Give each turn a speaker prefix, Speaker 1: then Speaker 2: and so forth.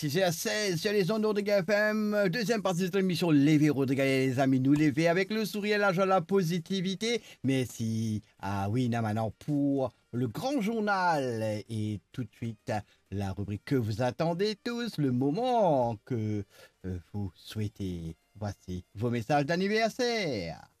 Speaker 1: 6 à 16 sur les ondes de GFM. Deuxième partie de cette émission, Lévé Rodriguez, les amis, nous lever avec le sourire, l'argent, la positivité. Merci à Wina maintenant pour le grand journal. Et tout de suite, la rubrique que vous attendez tous, le moment que vous souhaitez. Voici vos messages d'anniversaire.